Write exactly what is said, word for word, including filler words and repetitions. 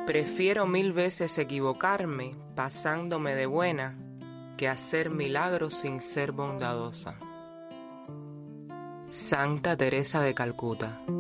Prefiero mil veces equivocarme pasándome de buena que hacer milagros sin ser bondadosa. Santa Teresa de Calcuta.